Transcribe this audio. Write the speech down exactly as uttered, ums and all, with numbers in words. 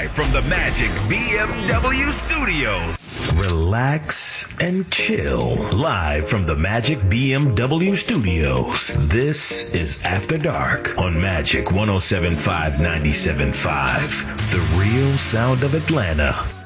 Live from the Magic B M W Studios. Relax and chill. Live from the Magic B M W Studios. This is After Dark on Magic one oh seven point five, ninety-seven point five. The real sound of Atlanta.